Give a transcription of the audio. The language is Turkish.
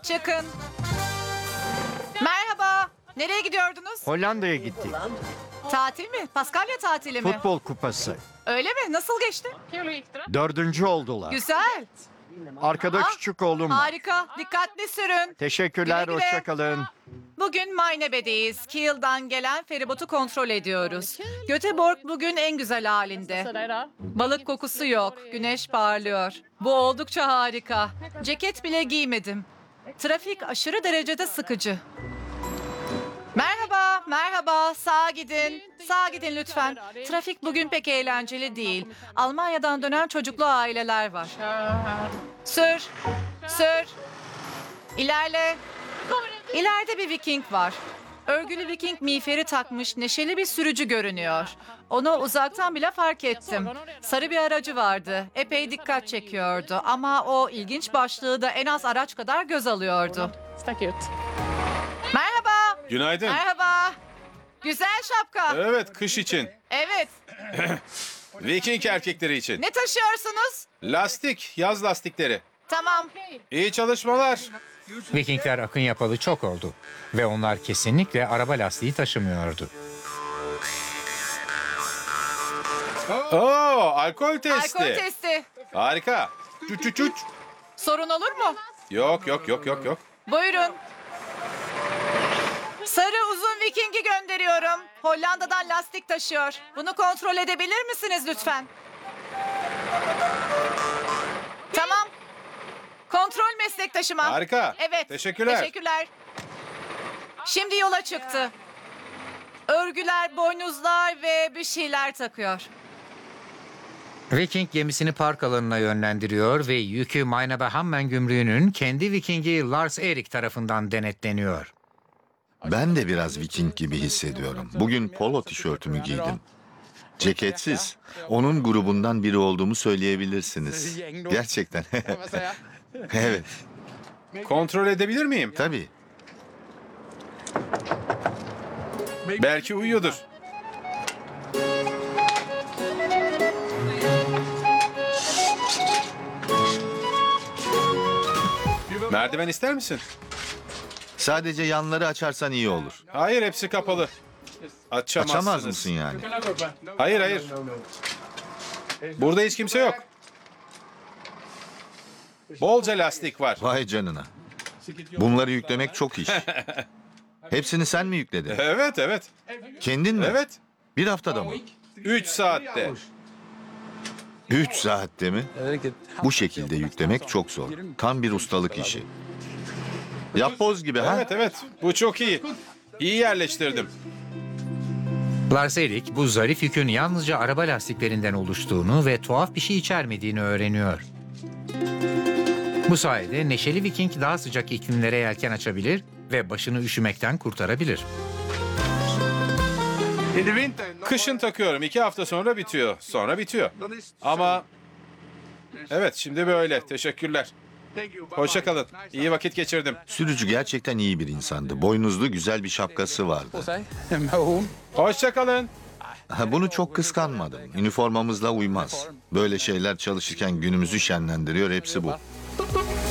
Çıkın. Merhaba. Nereye gidiyordunuz? Hollanda'ya gittik. Tatil mi? Paskalya tatili mi? Futbol kupası. Öyle mi? Nasıl geçti? 4. oldular. Güzel. Arkada Ah, küçük oğlum var. Harika. Dikkatli sürün. Teşekkürler, Güle güle. hoşça kalın. Bugün Maynebe'deyiz. Kiel'dan gelen feribotu kontrol ediyoruz. Göteborg bugün en güzel halinde. Balık kokusu yok. Güneş parlıyor. Bu oldukça harika. Ceket bile giymedim. Trafik aşırı derecede sıkıcı. Merhaba, merhaba. Sağa gidin. Sağa gidin lütfen. Trafik bugün pek eğlenceli değil. Almanya'dan dönen çocuklu aileler var. Sür, sür. İlerle. İleride bir Viking var. Örgülü Viking miğferi takmış neşeli bir sürücü görünüyor. Onu uzaktan bile fark ettim. Sarı bir aracı vardı. Epey dikkat çekiyordu ama o ilginç başlığı da en az araç kadar göz alıyordu. Merhaba. Günaydın. Merhaba. Güzel şapka. Evet, kış için. Evet. Viking erkekleri için. Ne taşıyorsunuz? Lastik, yaz lastikleri. Tamam. İyi çalışmalar. Vikingler akın yapalı çok oldu ve onlar kesinlikle araba lastiği taşımıyordu. Oo, alkol testi. Alkol testi. Harika. Çuç çuç çuç. Sorun olur mu? Yok yok yok yok yok. Buyurun. Sarı uzun Viking'i gönderiyorum. Hollanda'dan lastik taşıyor. Bunu kontrol edebilir misiniz lütfen? Tamam. Kontrol meslektaşıma. Harika. Evet. Teşekkürler. Teşekkürler. Şimdi yola çıktı. Örgüler, boynuzlar ve bir şeyler takıyor. Viking gemisini park alanına yönlendiriyor ve yükü Mainabehammen gümrüğünün kendi Vikingi Lars Erik tarafından denetleniyor. Ben de biraz Viking gibi hissediyorum. Bugün polo tişörtümü giydim. Ceketsiz. Onun grubundan biri olduğumu söyleyebilirsiniz. Gerçekten. Evet, Kontrol edebilir miyim? tabii. Belki uyuyordur. Merdiven ister misin? Sadece yanları açarsan iyi olur. Hayır, hepsi kapalı. Açamazsınız. Açamaz mısın yani? Hayır hayır. Burada hiç kimse yok. Bolca lastik var. Vay canına. Bunları yüklemek çok iş. Hepsini sen mi yükledin? Evet evet. Kendin mi? Evet. Bir haftada mı? 3 saatte. 3 saatte mi? Bu şekilde yüklemek çok zor. Tam bir ustalık işi. Yapboz gibi ha? Evet evet. Bu çok iyi. İyi yerleştirdim. Lars Erik bu zarif yükün yalnızca araba lastiklerinden oluştuğunu ve tuhaf bir şey içermediğini öğreniyor. Bu sayede neşeli Viking daha sıcak iklimlere yelken açabilir ve başını üşümekten kurtarabilir. Kışın takıyorum. 2 hafta sonra bitiyor. Sonra bitiyor. Ama evet şimdi böyle. Teşekkürler. Hoşça kalın. İyi vakit geçirdim. Sürücü gerçekten iyi bir insandı. Boynuzlu güzel bir şapkası vardı. Hoşça kalın. Bunu çok kıskanmadım. Üniformamızla uymaz. Böyle şeyler çalışırken günümüzü şenlendiriyor, hepsi bu.